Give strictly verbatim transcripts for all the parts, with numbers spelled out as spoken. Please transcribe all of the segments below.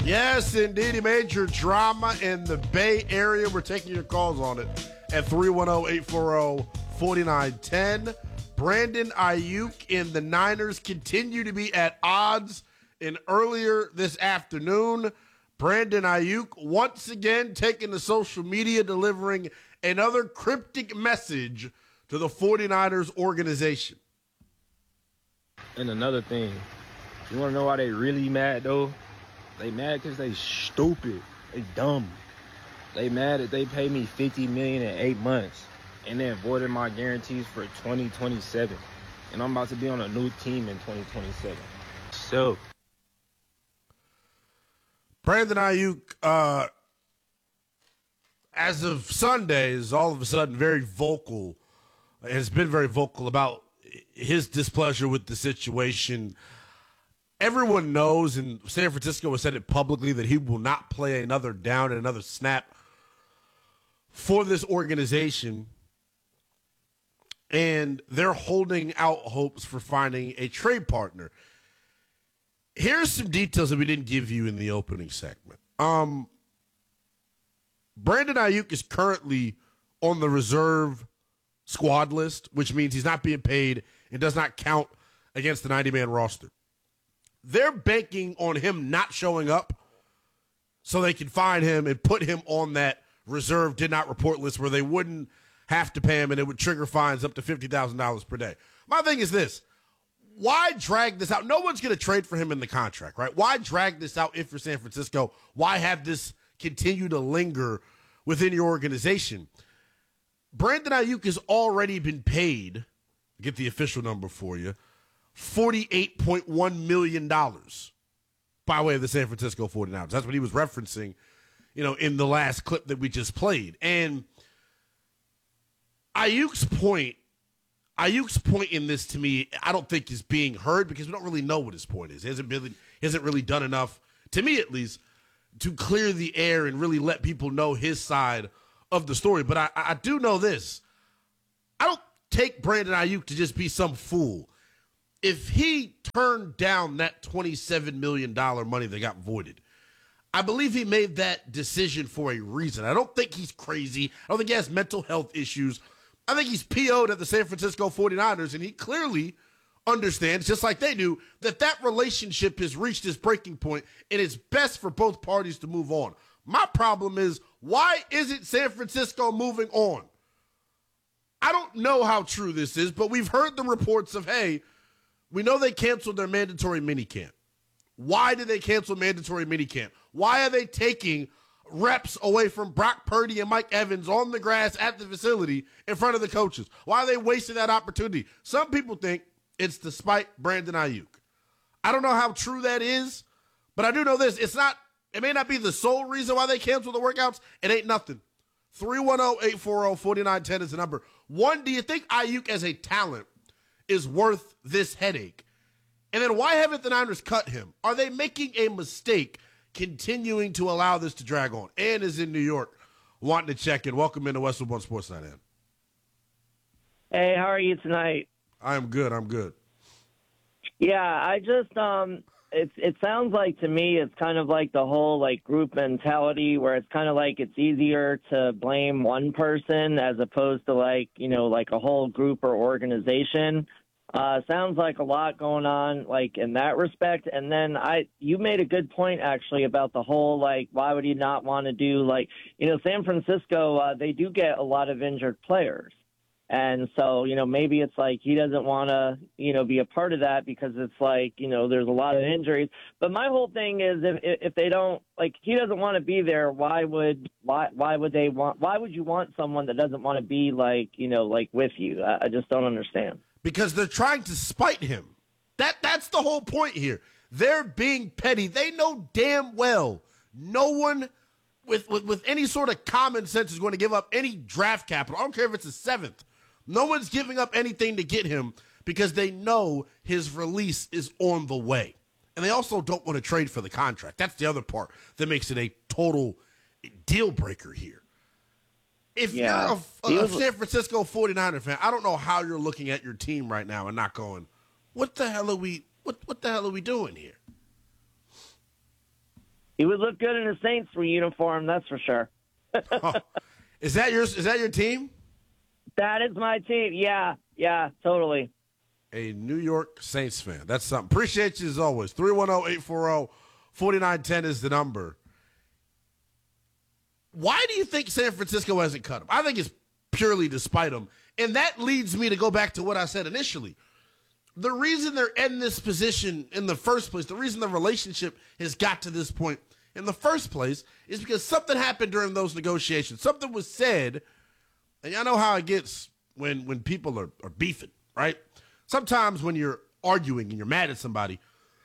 Yes, indeed. Major drama in the Bay Area. We're taking your calls on it at three one zero, eight four zero, four nine one zero. Brandon Ayuk and the Niners continue to be at odds. And earlier this afternoon, Brandon Ayuk once again taking to social media, delivering another cryptic message to the 49ers organization. And another thing, you want to know why they really mad, though? They mad because they stupid. They dumb. They mad that they paid me fifty million dollars in eight months and then voided my guarantees for twenty twenty-seven. And I'm about to be on a new team in twenty twenty-seven. So, Brandon Ayuk, uh, as of Sunday, is all of a sudden very vocal, has been very vocal about his displeasure with the situation. Everyone knows, and San Francisco has said it publicly, that he will not play another down and another snap for this organization. And they're holding out hopes for finding a trade partner. Here's some details that we didn't give you in the opening segment. Um, Brandon Ayuk is currently on the reserve squad list, which means he's not being paid and does not count against the ninety-man roster. They're banking on him not showing up so they can find him and put him on that reserve did not report list where they wouldn't have to pay him and it would trigger fines up to fifty thousand dollars per day. My thing is this. Why drag this out? No one's going to trade for him in the contract, right? Why drag this out if you're San Francisco? Why have this continue to linger within your organization? Brandon Ayuk has already been paid, get the official number for you, forty-eight point one million dollars by way of the San Francisco 49ers. That's what he was referencing, you know, in the last clip that we just played. And Ayuk's point, Ayuk's point in this, to me, I don't think is being heard because we don't really know what his point is. He hasn't really, he hasn't really done enough, to me at least, to clear the air and really let people know his side of the story. But I, I do know this. I don't take Brandon Ayuk to just be some fool. If he turned down that twenty-seven million dollars money that got voided, I believe he made that decision for a reason. I don't think he's crazy. I don't think he has mental health issues. I think he's P O'd at the San Francisco 49ers, and he clearly understands, just like they do, that that relationship has reached its breaking point, and it's best for both parties to move on. My problem is, why isn't San Francisco moving on? I don't know how true this is, but we've heard the reports of, hey, we know they canceled their mandatory minicamp. Why did they cancel mandatory minicamp? Why are they taking reps away from Brock Purdy and Mike Evans on the grass at the facility in front of the coaches? Why are they wasting that opportunity? Some people think it's to spite Brandon Ayuk. I don't know how true that is, but I do know this. It's not, it may not be the sole reason why they canceled the workouts. It ain't nothing. three one zero, eight four zero, four nine one zero is the number. One, do you think Ayuk as a talent is worth this headache? And then why haven't the Niners cut him? Are they making a mistake continuing to allow this to drag on? Ann is in New York wanting to check in. Welcome into Westwood One Sports Night, Ann. Hey, how are you tonight? I am good. I'm good. Yeah, I just um it's it sounds like to me it's kind of like the whole like group mentality where it's kind of like it's easier to blame one person as opposed to like, you know, like a whole group or organization. Uh, sounds like a lot going on, like in that respect. And then I, you made a good point actually about the whole, like, why would he not want to do like, you know, San Francisco, uh, they do get a lot of injured players. And so, you know, maybe it's like he doesn't want to, you know, be a part of that because it's like, you know, there's a lot of injuries. But my whole thing is if if they don't, like, he doesn't want to be there, why would why why would they want, why would you want someone that doesn't want to be like, you know, like with you? I, I just don't understand. Because they're trying to spite him. That That's the whole point here. They're being petty. They know damn well no one with, with, with any sort of common sense is going to give up any draft capital. I don't care if it's a seventh. No one's giving up anything to get him because they know his release is on the way. And they also don't want to trade for the contract. That's the other part that makes it a total deal breaker here. If yeah. you're a, a San Francisco 49er fan, I don't know how you're looking at your team right now and not going, what the hell are we what what the hell are we doing here? He would look good in a Saints uniform, that's for sure. Oh, is that your is that your team? That is my team. Yeah, yeah, totally. A New York Saints fan. That's something. Appreciate you as always. three one zero, eight four zero, four nine one zero is the number. Why do you think San Francisco hasn't cut him? I think it's purely to spite him. And that leads me to go back to what I said initially. The reason they're in this position in the first place, the reason the relationship has got to this point in the first place is because something happened during those negotiations. Something was said, and y'all know how it gets when, when people are, are beefing, right? Sometimes when you're arguing and you're mad at somebody,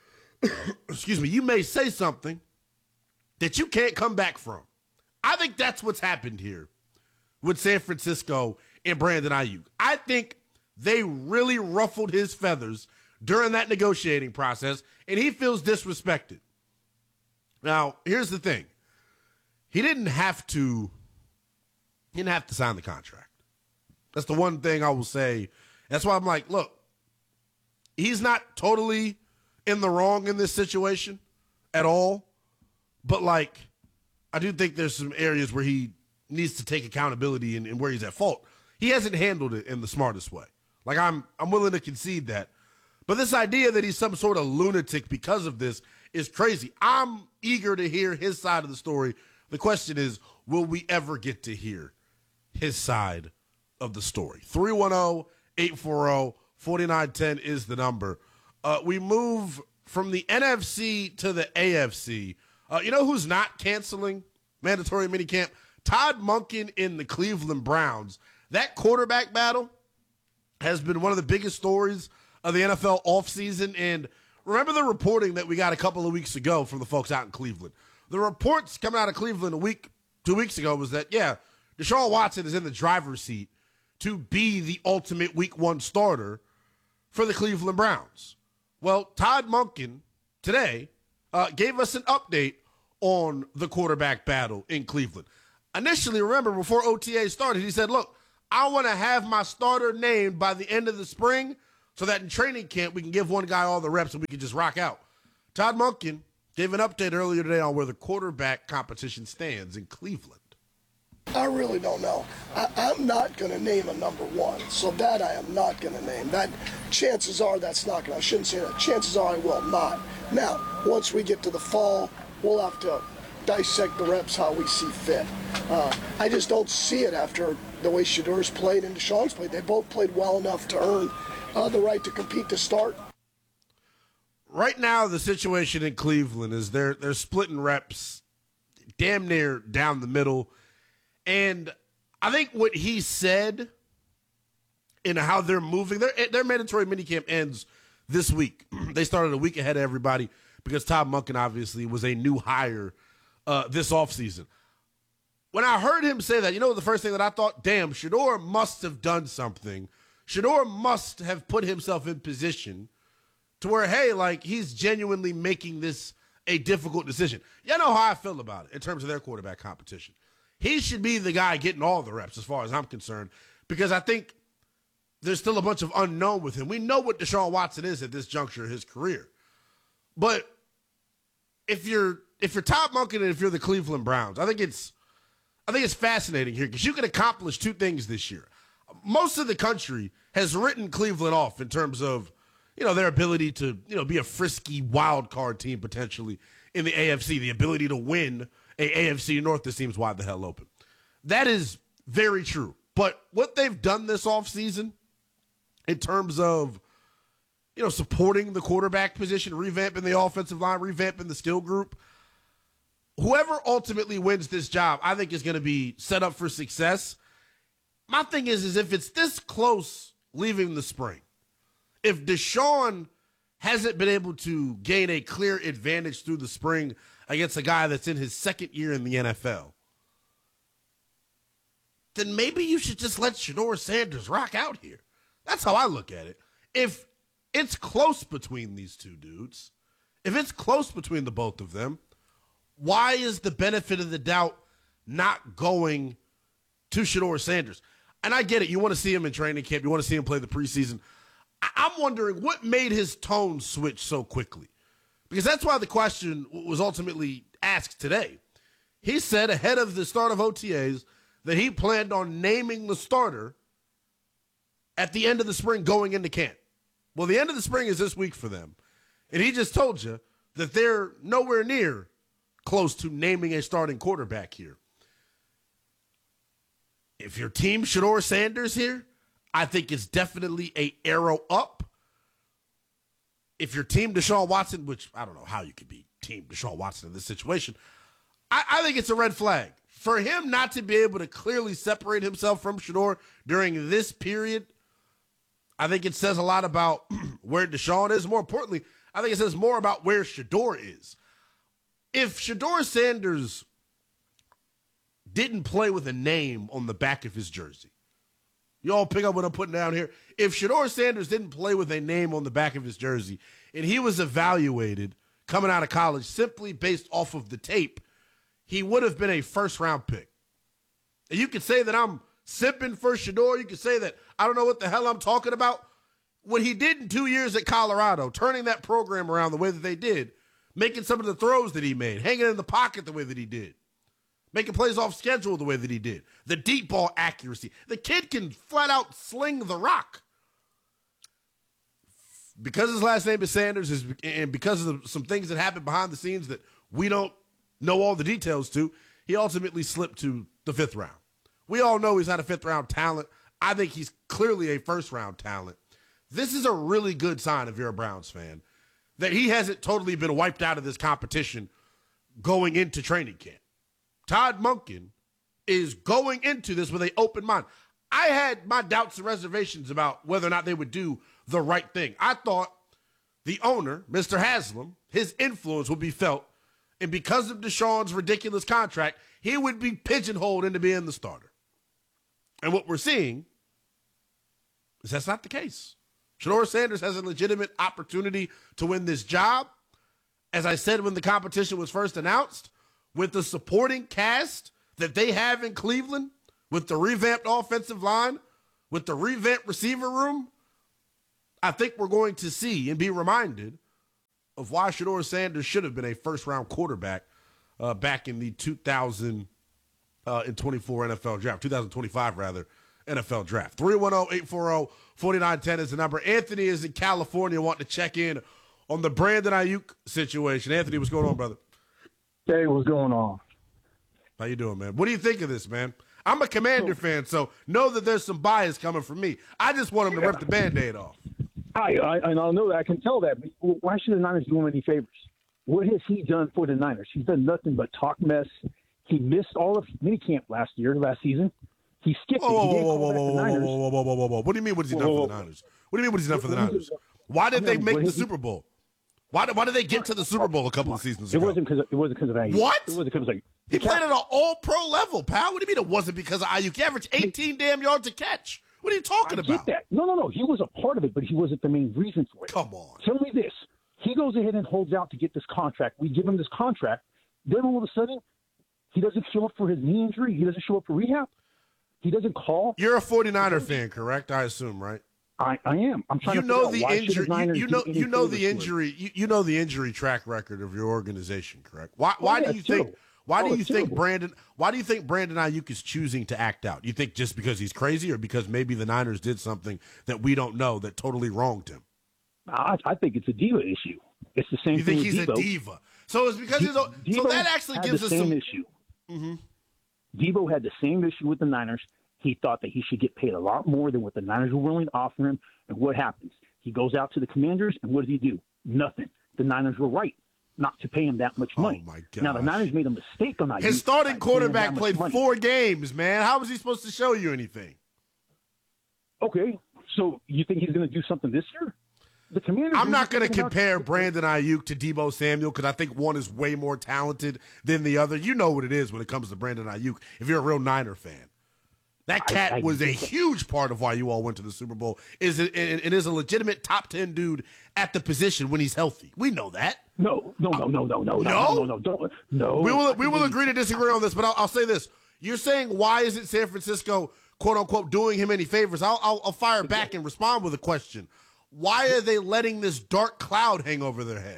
excuse me, you may say something that you can't come back from. I think that's what's happened here with San Francisco and Brandon Ayuk. I think they really ruffled his feathers during that negotiating process, and he feels disrespected. Now, here's the thing. He didn't have to, he didn't have to sign the contract. That's the one thing I will say. That's why I'm like, look, he's not totally in the wrong in this situation at all, but like, I do think there's some areas where he needs to take accountability and, and where he's at fault. He hasn't handled it in the smartest way. Like, I'm I'm willing to concede that. But this idea that he's some sort of lunatic because of this is crazy. I'm eager to hear his side of the story. The question is, will we ever get to hear his side of the story? three one zero, eight four zero, four nine one zero is the number. Uh, we move from the N F C to the A F C. Uh, you know who's not canceling mandatory minicamp? Todd Monken in the Cleveland Browns. That quarterback battle has been one of the biggest stories of the N F L offseason. And remember the reporting that we got a couple of weeks ago from the folks out in Cleveland. The reports coming out of Cleveland a week, two weeks ago was that, yeah, Deshaun Watson is in the driver's seat to be the ultimate week one starter for the Cleveland Browns. Well, Todd Monken today uh, gave us an update on the quarterback battle in Cleveland. Initially, remember, before O T A started, he said, look, I want to have my starter named by the end of the spring so that in training camp we can give one guy all the reps and we can just rock out. Todd Monken gave an update earlier today on where the quarterback competition stands in Cleveland. I really don't know. I, I'm not going to name a number one, so that I am not going to name. That chances are that's not going to, I shouldn't say that. Chances are I will not. Now, once we get to the fall, we'll have to dissect the reps how we see fit. Uh, I just don't see it after the way Shadour's played and Deshaun's played. They both played well enough to earn uh, the right to compete to start. Right now, the situation in Cleveland is they're they're splitting reps damn near down the middle. And I think what he said and how they're moving, their, their mandatory minicamp ends this week. They started a week ahead of everybody because Todd Monken obviously was a new hire uh, this offseason. When I heard him say that, you know the first thing that I thought? Damn, Shador must have done something. Shador must have put himself in position to where, hey, like, he's genuinely making this a difficult decision. Y'all know how I feel about it in terms of their quarterback competition. He should be the guy getting all the reps as far as I'm concerned because I think there's still a bunch of unknown with him. We know what Deshaun Watson is at this juncture of his career. But if you're if you're Todd Monken and if you're the Cleveland Browns, I think it's I think it's fascinating here because you can accomplish two things this year. Most of the country has written Cleveland off in terms of, you know, their ability to, you know, be a frisky wild card team potentially in the A F C, the ability to win a AFC North that seems wide the hell open. That is very true. But what they've done this offseason in terms of, you know, supporting the quarterback position, revamping the offensive line, revamping the skill group, whoever ultimately wins this job, I think is going to be set up for success. My thing is, is if it's this close leaving the spring, if Deshaun hasn't been able to gain a clear advantage through the spring against a guy that's in his second year in the N F L, then maybe you should just let Shador Sanders rock out here. That's how I look at it. If it's close between these two dudes, if it's close between the both of them, why is the benefit of the doubt not going to Shador Sanders? And I get it. You want to see him in training camp. You want to see him play the preseason. I- I'm wondering what made his tone switch so quickly Because that's why the question was ultimately asked today. He said ahead of the start of O T As that he planned on naming the starter at the end of the spring going into camp. Well, the end of the spring is this week for them. And he just told you that they're nowhere near close to naming a starting quarterback here. If your team Shedeur Sanders here, I think it's definitely a arrow up. If your team Deshaun Watson, which I don't know how you could be team Deshaun Watson in this situation, I, I think it's a red flag. For him not to be able to clearly separate himself from Shedeur during this period, I think it says a lot about where Deshaun is. More importantly, I think it says more about where Shedeur is. If Shedeur Sanders didn't play with a name on the back of his jersey, you all pick up what I'm putting down here. If Shedeur Sanders didn't play with a name on the back of his jersey and he was evaluated coming out of college simply based off of the tape, he would have been a first-round pick. And you could say that I'm simping for Shedeur. You could say that I don't know what the hell I'm talking about. What he did in two years at Colorado, turning that program around the way that they did, making some of the throws that he made, hanging in the pocket the way that he did, making plays off schedule the way that he did, the deep ball accuracy. The kid can flat out sling the rock. Because his last name is Sanders, is, and because of the, some things that happened behind the scenes that we don't know all the details to, he ultimately slipped to the fifth round. We all know he's not a fifth-round talent. I think he's clearly a first-round talent. This is a really good sign if you're a Browns fan, that he hasn't totally been wiped out of this competition going into training camp. Todd Monken is going into this with an open mind. I had my doubts and reservations about whether or not they would do the right thing. I thought the owner, Mister Haslam, his influence would be felt, and because of Deshaun's ridiculous contract, he would be pigeonholed into being the starter. And what we're seeing is that's not the case. Shedeur Sanders has a legitimate opportunity to win this job. As I said when the competition was first announced, with the supporting cast that they have in Cleveland, with the revamped offensive line, with the revamped receiver room, I think we're going to see and be reminded of why Shedeur Sanders should have been a first-round quarterback uh, back in the two thousand twenty-four N F L draft, two thousand twenty-five rather, N F L draft. three one zero, eight four zero, four nine one zero is the number. Anthony is in California wanting to check in on the Brandon Ayuk situation. Anthony, what's going on, brother? Hey, what's going on? How you doing, man? What do you think of this, man? I'm a Commander fan, so know that there's some bias coming from me. I just want him to rip the Band-Aid off. I, I, and I know that. I can tell that. But why should the Niners do him any favors? What has he done for the Niners? He's done nothing but talk mess. He missed all of minicamp last year, last season. He skipped whoa, it. He whoa, didn't whoa, call whoa, back the whoa, Niners. whoa, whoa, whoa, whoa, whoa, whoa. What do you mean what has he Whoa, done whoa, for the Niners? What do you mean what has he done for the Niners? Why did they make the Super Bowl? Why did, why did they get to the Super Bowl a couple of seasons ago? It wasn't because it wasn't because of Ayuk. What? It wasn't because of Ayuk. He played at an all-pro level, pal. What do you mean it wasn't because of Ayuk? He averaged eighteen damn yards a catch. What are you talking I about? get that. No, no, no. He was a part of it, but he wasn't the main reason for it. Come on. Tell me this. He goes ahead and holds out to get this contract. We give him this contract. Then all of a sudden, he doesn't show up for his knee injury. He doesn't show up for rehab. He doesn't call. You're a forty-niner fan, correct? I assume, right? I, I am. I'm trying You to know figure the out why injury. should the Niners You, you do know. any You know favors the to him? injury. You, you know the injury track record of your organization, correct? Why? Oh, Why yeah, do you it's think? terrible. Why Oh, do you it's think terrible. Brandon? Why do you think Brandon Ayuk is choosing to act out? You think just because he's crazy, or because maybe the Niners did something that we don't know that totally wronged him? I, I think it's a diva issue. It's the same You thing think he's with a Debo. diva? So it's because he's. A, so Debo that actually had gives the us same some. issue. Mm-hmm. Debo had the same issue with the Niners. He thought that he should get paid a lot more than what the Niners were willing to offer him. And what happens? He goes out to the Commanders, and what does he do? Nothing. The Niners were right not to pay him that much money. Oh, my Now, the gosh. Niners made a mistake on that. His starting quarterback played four games, man. How was he supposed to show you anything? Okay, so you think he's going to do something this year? The Commanders. I'm not going to going compare Brandon Ayuk to Debo Samuel because I think one is way more talented than the other. You know what it is when it comes to Brandon Ayuk if you're a real Niner fan. That cat I, I, was a huge part of why you all went to the Super Bowl. Is it, it is a legitimate top ten dude at the position when he's healthy. We know that. No, no, no, no, no, no, No? no, no, no, don't, no. We will we will agree to disagree on this, but I'll, I'll say this. You're saying why isn't San Francisco, quote unquote, doing him any favors? I'll, I'll, I'll fire back and respond with a question. Why are they letting this dark cloud hang over their head?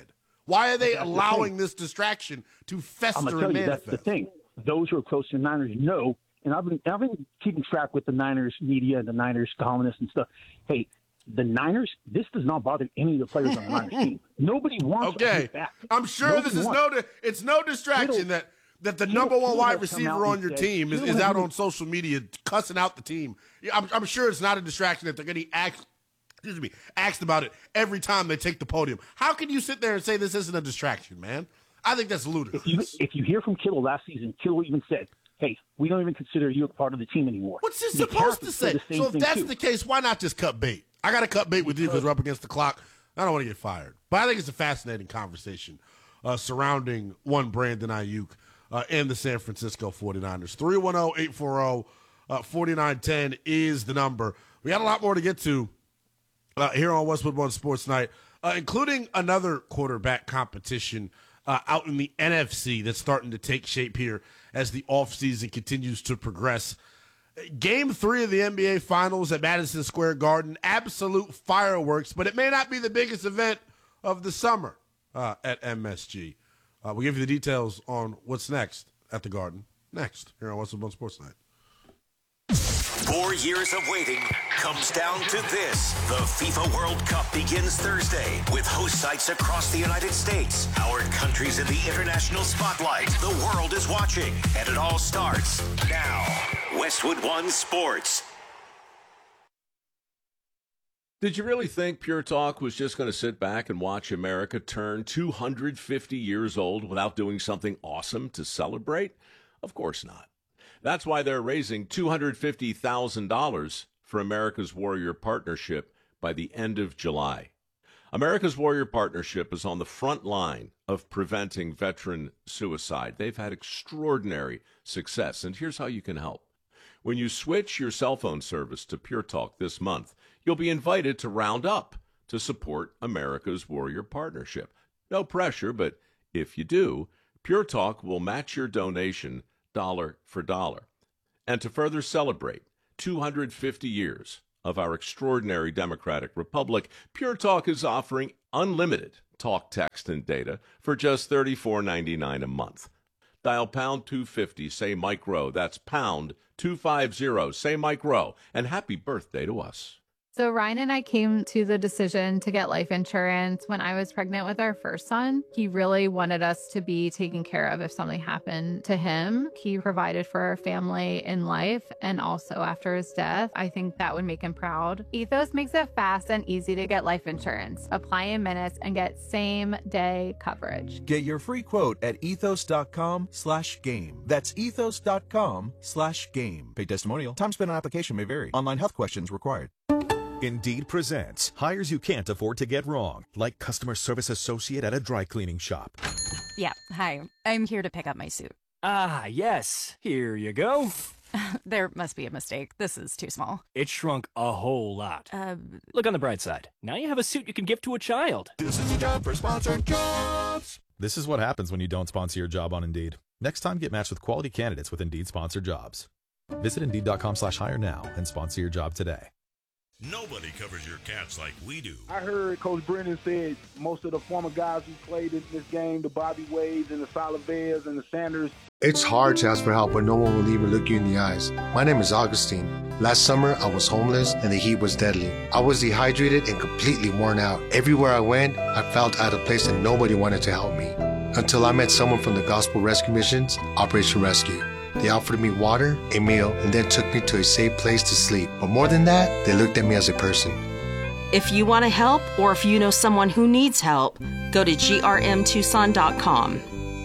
Why are they That's the allowing thing. this distraction to I'm fester gonna tell and you, manifest? that's the thing. Those who are close to the Niners know, and I've been I've been keeping track with the Niners media, the Niners columnists and stuff. Hey, the Niners, this does not bother any of the players on the Niners team. Nobody wants to Okay, get back. I'm sure Nobody this is wants. no. Di- it's no distraction Kittle- that that the Kittle- number one Kittle wide has come receiver out on and your said- team is, Kittle is has out been- on social media cussing out the team. Yeah, I'm, I'm sure it's not a distraction that they're getting asked. Excuse me, asked about it every time they take the podium. How can you sit there and say this isn't a distraction, man? I think that's ludicrous. If you if you hear from Kittle last season, Kittle even said, "Hey, we don't even consider you a part of the team anymore." What's this The supposed to Cowboys say? said the same So if thing, that's too. the case, why not just cut bait? I got to cut bait with you because we're up against the clock. I don't want to get fired. But I think it's a fascinating conversation uh, surrounding one Brandon Ayuk uh, and the San Francisco forty-niners. three one zero, eight four zero, forty-nine ten is the number. We got a lot more to get to uh, here on Westwood One Sports Night, uh, including another quarterback competition uh, out in the N F C that's starting to take shape here as the offseason continues to progress. Game three of the N B A Finals at Madison Square Garden, absolute fireworks, but it may not be the biggest event of the summer uh, at M S G. Uh, we'll give you the details on what's next at the Garden. Next, here on Westwood One Sports Night. Four years of waiting comes down to this. The FIFA World Cup begins Thursday with host sites across the United States. Our country's in the international spotlight. The world is watching, and it all starts now. Westwood One Sports. Did you really think Pure Talk was just going to sit back and watch America turn two hundred fifty years old without doing something awesome to celebrate? Of course not. That's why they're raising two hundred fifty thousand dollars for America's Warrior Partnership by the end of July. America's Warrior Partnership is on the front line of preventing veteran suicide. They've had extraordinary success, and here's how you can help. When you switch your cell phone service to Pure Talk this month, you'll be invited to round up to support America's Warrior Partnership. No pressure, but if you do, Pure Talk will match your donation dollar for dollar. And to further celebrate two hundred fifty years of our extraordinary democratic republic, Pure Talk is offering unlimited talk, text, and data for just thirty-four ninety-nine a month. Dial pound two fifty, say Mike Rowe. That's pound two fifty, say Mike Rowe. And happy birthday to us. So Ryan and I came to the decision to get life insurance when I was pregnant with our first son. He really wanted us to be taken care of if something happened to him. He provided for our family in life and also after his death. I think that would make him proud. Ethos makes it fast and easy to get life insurance. Apply in minutes and get same day coverage. Get your free quote at ethos.com slash game. That's ethos.com slash game. Paid testimonial. Time spent on application may vary. Online health questions required. Indeed presents hires you can't afford to get wrong, like customer service associate at a dry cleaning shop. Yeah, hi. I'm here to pick up my suit. Ah, yes. Here you go. There must be a mistake. This is too small. It shrunk a whole lot. Uh, Look on the bright side. Now you have a suit you can give to a child. This is a job for sponsored jobs. This is what happens when you don't sponsor your job on Indeed. Next time, get matched with quality candidates with Indeed sponsored jobs. Visit Indeed.com slash hire now and sponsor your job today. Nobody covers your Cats like we do. I heard Coach Brennan said most of the former guys who played in this game, the Bobby Wades and the Salavez and the Sanders. It's hard to ask for help when no one will even look you in the eyes. My name is Augustine. Last summer, I was homeless and the heat was deadly. I was dehydrated and completely worn out. Everywhere I went, I felt out of place and nobody wanted to help me. Until I met someone from the Gospel Rescue Missions, Operation Rescue. They offered me water, a meal, and then took me to a safe place to sleep. But more than that, they looked at me as a person. If you want to help, or if you know someone who needs help, go to G R M Tucson dot com.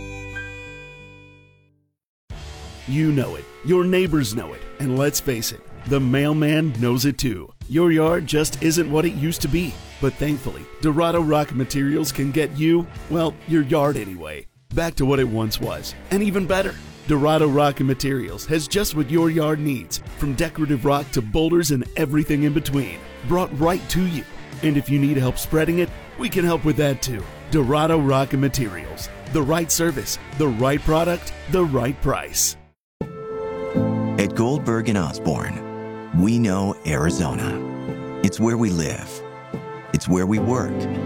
You know it. Your neighbors know it. And let's face it, the mailman knows it too. Your yard just isn't what it used to be. But thankfully, Dorado Rock Materials can get you, well, your yard anyway, back to what it once was, and even better. Dorado Rock Materials has just what your yard needs, from decorative rock to boulders and everything in between, brought right to you. And if you need help spreading it, we can help with that too. Dorado Rock Materials. The right service, the right product, the right price. At Goldberg and Osborne, we know Arizona. It's where we live. It's where we work.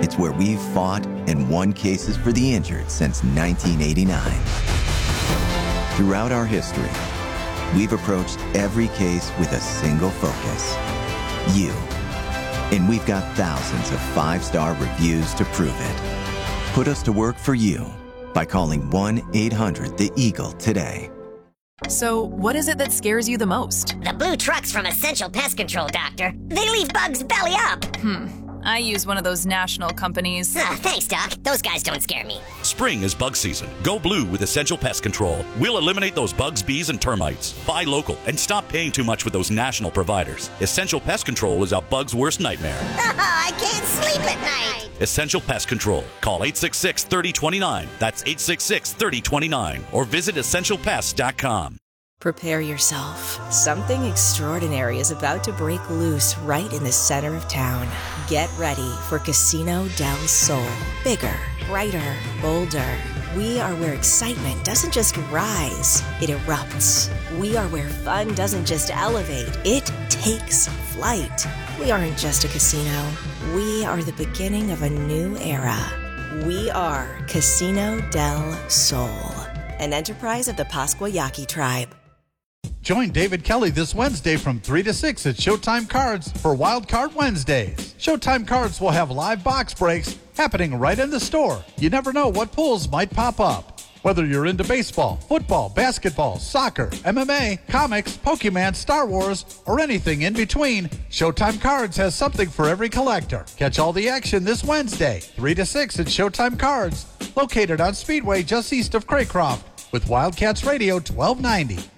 It's where we've fought and won cases for the injured since nineteen eighty-nine. Throughout our history, we've approached every case with a single focus: you. And we've got thousands of five-star reviews to prove it. Put us to work for you by calling one eight hundred the eagle today. So, what is it that scares you the most? The blue trucks from Essential Pest Control, Doctor. They leave bugs belly up. Hmm. I use one of those national companies. Ah, thanks, Doc. Those guys don't scare me. Spring is bug season. Go blue with Essential Pest Control. We'll eliminate those bugs, bees, and termites. Buy local and stop paying too much with those national providers. Essential Pest Control is a bug's worst nightmare. Oh, I can't sleep at night. Essential Pest Control. Call eight six six, three oh two nine. That's eight six six, three oh two nine. Or visit essential pest dot com. Prepare yourself. Something extraordinary is about to break loose right in the center of town. Get ready for Casino del Sol. Bigger, brighter, bolder. We are where excitement doesn't just rise, it erupts. We are where fun doesn't just elevate, it takes flight. We aren't just a casino. We are the beginning of a new era. We are Casino del Sol, an enterprise of the Pascua Yaqui tribe. Join David Kelly this Wednesday from three to six at Showtime Cards for Wild Card Wednesdays. Showtime Cards will have live box breaks happening right in the store. You never know what pulls might pop up. Whether you're into baseball, football, basketball, soccer, M M A, comics, Pokemon, Star Wars, or anything in between, Showtime Cards has something for every collector. Catch all the action this Wednesday, three to six at Showtime Cards, located on Speedway just east of Craycroft, with Wildcats Radio twelve ninety.